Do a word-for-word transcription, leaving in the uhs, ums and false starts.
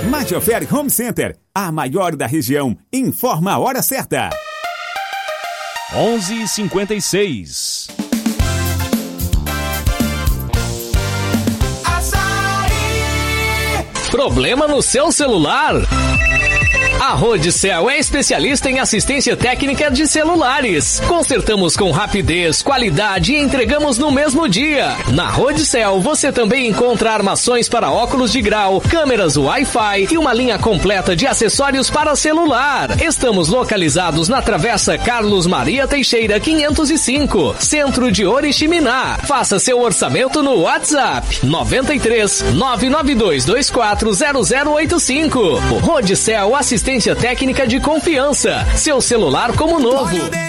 Majoferi Home Center, a maior da região, informa a hora certa. onze e cinquenta e seis. Problema no seu celular? A Rodicel é especialista em assistência técnica de celulares. Consertamos com rapidez, qualidade e entregamos no mesmo dia. Na Rodicel você também encontra armações para óculos de grau, câmeras Wi-Fi e uma linha completa de acessórios para celular. Estamos localizados na Travessa Carlos Maria Teixeira quinhentos e cinco, Centro de Oriximiná. Faça seu orçamento no WhatsApp nove três nove nove dois dois quatro zero zero oito cinco. Rodicel Assistência técnica de confiança. Seu celular como novo.